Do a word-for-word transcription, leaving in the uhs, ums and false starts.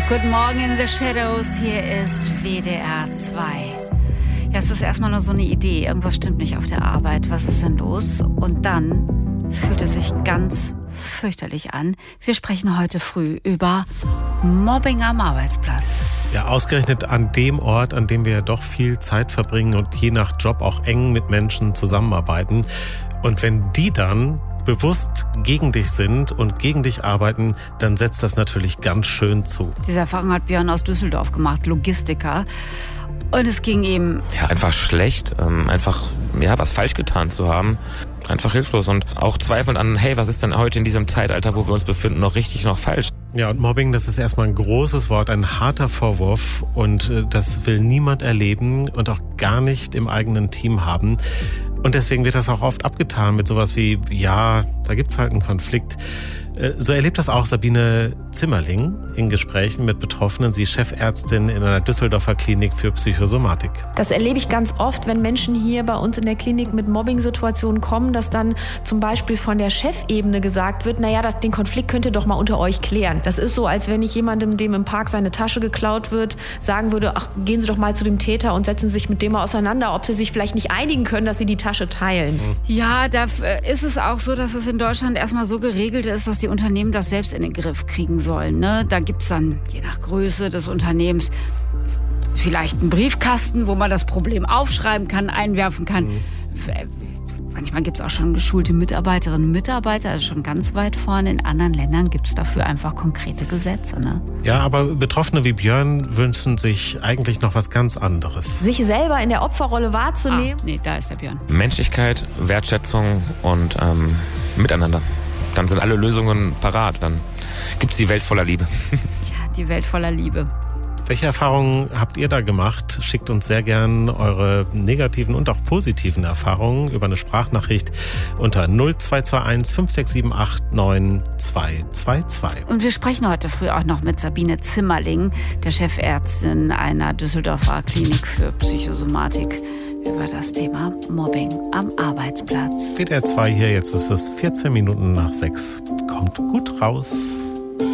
Guten Morgen in the Shadows, hier ist W D R zwei. Ja, es ist erstmal nur so eine Idee, irgendwas stimmt nicht auf der Arbeit, was ist denn los? Und dann fühlt es sich ganz fürchterlich an. Wir sprechen heute früh über Mobbing am Arbeitsplatz. Ja, ausgerechnet an dem Ort, an dem wir doch viel Zeit verbringen und je nach Job auch eng mit Menschen zusammenarbeiten. Und wenn die dann bewusst gegen dich sind und gegen dich arbeiten, dann setzt das natürlich ganz schön zu. Diese Erfahrung hat Björn aus Düsseldorf gemacht, Logistiker. Und es ging ihm... Ja, einfach schlecht, ähm, einfach ja was falsch getan zu haben. Einfach hilflos und auch zweifelnd an, hey, was ist denn heute in diesem Zeitalter, wo wir uns befinden, noch richtig, noch falsch? Ja, und Mobbing, das ist erstmal ein großes Wort, ein harter Vorwurf und äh, das will niemand erleben und auch gar nicht im eigenen Team haben. Und deswegen wird das auch oft abgetan mit sowas wie, ja, da gibt's halt einen Konflikt. So erlebt das auch Sabine Zimmerling in Gesprächen mit Betroffenen. Sie ist Chefärztin in einer Düsseldorfer Klinik für Psychosomatik. Das erlebe ich ganz oft, wenn Menschen hier bei uns in der Klinik mit Mobbing-Situationen kommen, dass dann zum Beispiel von der Chefebene gesagt wird, naja, das, den Konflikt könnt ihr doch mal unter euch klären. Das ist so, als wenn ich jemandem, dem im Park seine Tasche geklaut wird, sagen würde, ach, gehen Sie doch mal zu dem Täter und setzen sich mit dem mal auseinander, ob Sie sich vielleicht nicht einigen können, dass Sie die Tasche teilen. Ja, da ist es auch so, dass es in Deutschland erstmal so geregelt ist, dass die Unternehmen das selbst in den Griff kriegen sollen. Ne? Da gibt es dann, je nach Größe des Unternehmens, vielleicht einen Briefkasten, wo man das Problem aufschreiben kann, einwerfen kann. Mhm. Manchmal gibt es auch schon geschulte Mitarbeiterinnen und Mitarbeiter, also schon ganz weit vorne. In anderen Ländern gibt es dafür einfach konkrete Gesetze. Ne? Ja, aber Betroffene wie Björn wünschen sich eigentlich noch was ganz anderes. Sich selber in der Opferrolle wahrzunehmen. Ah, nee, da ist der Björn. Menschlichkeit, Wertschätzung und ähm, Miteinander. Dann sind alle Lösungen parat. Dann gibt es die Welt voller Liebe. Ja, die Welt voller Liebe. Welche Erfahrungen habt ihr da gemacht? Schickt uns sehr gern eure negativen und auch positiven Erfahrungen über eine Sprachnachricht unter null zwei zwei eins fünf sechs sieben acht neun zwei zwei zwei. Und wir sprechen heute früh auch noch mit Sabine Zimmerling, der Chefärztin einer Düsseldorfer Klinik für Psychosomatik, über das Thema Mobbing am Arbeitsplatz. W D R zwei hier, jetzt ist es vierzehn Minuten nach sechs. Kommt gut raus.